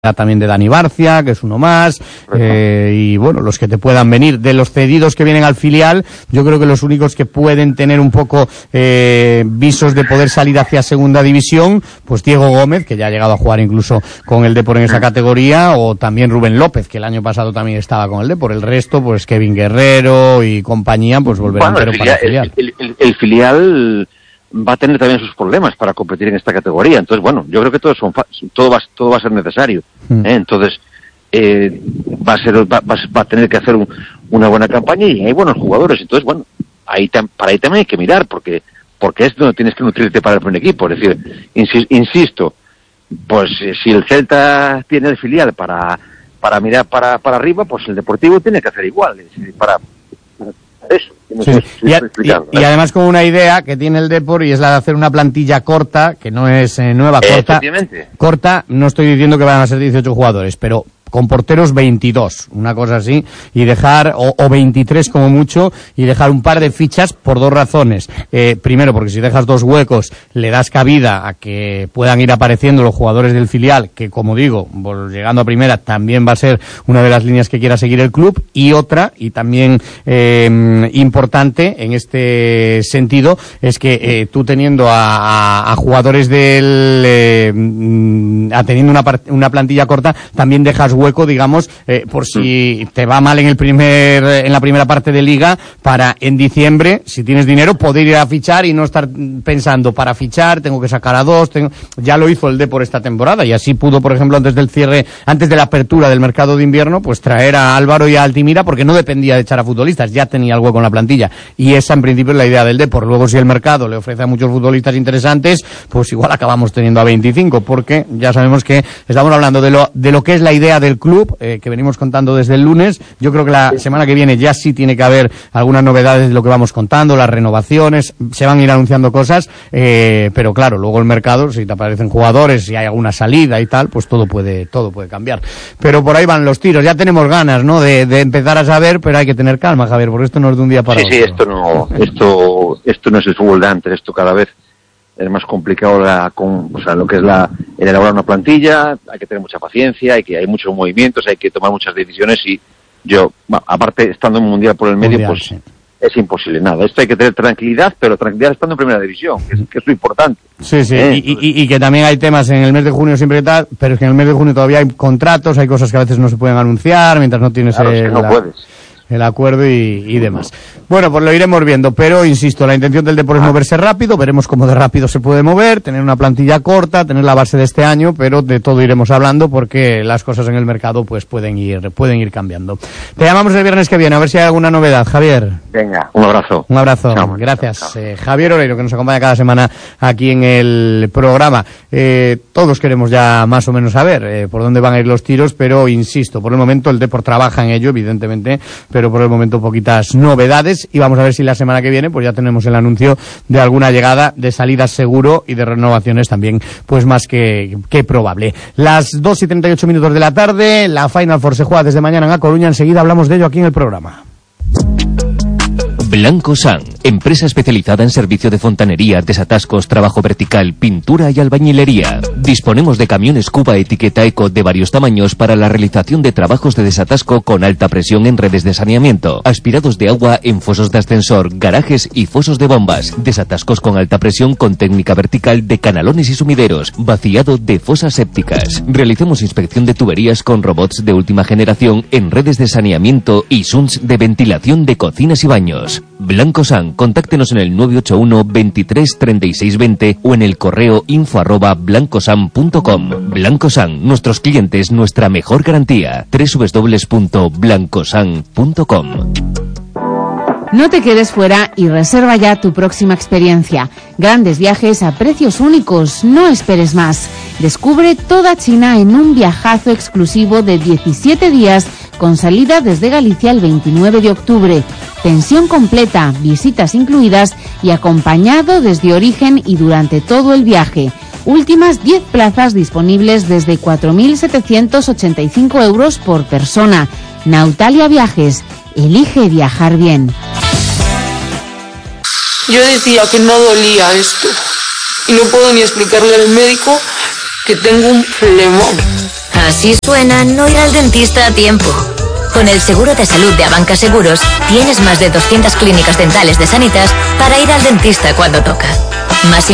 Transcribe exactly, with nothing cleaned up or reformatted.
también de Dani Barcia, que es uno más, eh, y bueno, los que te puedan venir. De los cedidos que vienen al filial, yo creo que los únicos que pueden tener un poco eh, visos de poder salir hacia segunda división, pues Diego Gómez, que ya ha llegado a jugar incluso con el Depor en esa categoría, o también Rubén López, que el año pasado también estaba con el Depor. El resto, pues Kevin Guerrero y compañía, pues volverán bueno, pero para el filial. El, el, el, el filial va a tener también sus problemas para competir en esta categoría. Entonces, bueno, yo creo que todo, son, todo, va, todo va a ser necesario. Mm. ¿eh? Entonces, eh, va a ser va, va a tener que hacer un, una buena campaña y hay buenos jugadores. Entonces, bueno, ahí para ahí también hay que mirar, porque porque es donde tienes que nutrirte para el buen equipo. Es decir, insisto, pues si el Celta tiene el filial para para mirar para para arriba, pues el Deportivo tiene que hacer igual. Es decir, para eso. Sí. Y, a, y, y además con una idea que tiene el Depor, y es la de hacer una plantilla corta, que no es eh, nueva, corta, corta, no estoy diciendo que van a ser dieciocho jugadores, pero con porteros veintidós, una cosa así, y dejar, o, o veintitrés como mucho, y dejar un par de fichas por dos razones. Eh, primero, porque si dejas dos huecos, le das cabida a que puedan ir apareciendo los jugadores del filial, que como digo, por, llegando a primera, también va a ser una de las líneas que quiera seguir el club, y otra, y también eh, importante en este sentido, es que eh, tú teniendo a, a, a jugadores del, eh, a teniendo una, part, una plantilla corta, también dejas hueco, digamos, eh, por si te va mal en el primer en la primera parte de liga, para en diciembre, si tienes dinero, poder ir a fichar y no estar pensando, para fichar tengo que sacar a dos, tengo... ya lo hizo el Depor esta temporada, y así pudo, por ejemplo, antes del cierre, antes de la apertura del mercado de invierno, pues traer a Álvaro y a Altimira, porque no dependía de echar a futbolistas, ya tenía el hueco en la plantilla, y esa en principio es la idea del Depor. Luego, si el mercado le ofrece a muchos futbolistas interesantes, pues igual acabamos teniendo a veinticinco, porque ya sabemos que estamos hablando de lo, de lo que es la idea del club, eh, que venimos contando desde el lunes. Yo creo que la semana que viene ya sí tiene que haber algunas novedades de lo que vamos contando, las renovaciones, se van a ir anunciando cosas, eh, pero claro, luego el mercado, si te aparecen jugadores, si hay alguna salida y tal, pues todo puede, todo puede cambiar. Pero por ahí van los tiros, ya tenemos ganas, ¿no?, de, de empezar a saber, pero hay que tener calma, Javier, porque esto no es de un día para sí, otro. Sí, esto no, esto, esto no es el fútbol de antes, esto cada vez es más complicado la, con, o sea, lo que es la, el elaborar una plantilla, hay que tener mucha paciencia, hay que, hay muchos movimientos, hay que tomar muchas decisiones, y yo, bueno, aparte estando en un mundial por el medio, mundial, pues sí, es imposible nada. Esto hay que tener tranquilidad, pero tranquilidad estando en primera división, que es, que es lo importante. Sí, sí, ¿eh? y, y, y que también hay temas en el mes de junio siempre que tal, pero es que en el mes de junio todavía hay contratos, hay cosas que a veces no se pueden anunciar, mientras no tienes claro, el, es que no la... puedes. el acuerdo y, y demás. Bueno, pues lo iremos viendo, pero insisto, la intención del Depor es moverse rápido, veremos cómo de rápido se puede mover, tener una plantilla corta, tener la base de este año, pero de todo iremos hablando porque las cosas en el mercado pues pueden ir pueden ir cambiando. Te llamamos el viernes que viene, a ver si hay alguna novedad, Javier. Venga, un abrazo. Un abrazo, chao, gracias. Chao, chao. Eh, Javier Oreiro, que nos acompaña cada semana aquí en el programa. Eh, todos queremos ya más o menos saber eh, por dónde van a ir los tiros, pero insisto, por el momento el Depor trabaja en ello, evidentemente, pero por el momento poquitas novedades, y vamos a ver si la semana que viene pues ya tenemos el anuncio de alguna llegada, de salidas seguro, y de renovaciones también pues más que, que probable. Las dos y treinta y ocho minutos de la tarde, la Final Four se juega desde mañana en A Coruña, enseguida hablamos de ello aquí en el programa. Blancosan, empresa especializada en servicio de fontanería, desatascos, trabajo vertical, pintura y albañilería. Disponemos de camiones Cuba etiqueta Eco de varios tamaños para la realización de trabajos de desatasco con alta presión en redes de saneamiento, aspirados de agua en fosos de ascensor, garajes y fosos de bombas, desatascos con alta presión con técnica vertical de canalones y sumideros, vaciado de fosas sépticas. Realizamos inspección de tuberías con robots de última generación en redes de saneamiento y sunts de ventilación de cocinas y baños. Blancosan, contáctenos en el nueve ocho uno, veintitrés, treinta y seis, veinte o en el correo info arroba blancosan punto com. Blancosan, nuestros clientes, nuestra mejor garantía. doble u doble u doble u punto blancosan punto com. No te quedes fuera y reserva ya tu próxima experiencia. Grandes viajes a precios únicos, no esperes más. Descubre toda China en un viajazo exclusivo de diecisiete días con salida desde Galicia el veintinueve de octubre. Pensión completa, visitas incluidas y acompañado desde origen y durante todo el viaje. Últimas diez plazas disponibles desde cuatro mil setecientos ochenta y cinco euros por persona. Nautalia Viajes, elige viajar bien. Yo decía que no dolía esto y no puedo ni explicarle al médico que tengo un flemón. Así suena no ir al dentista a tiempo. Con el seguro de salud de Abanca Seguros, tienes más de doscientas clínicas dentales de Sanitas para ir al dentista cuando toca. Más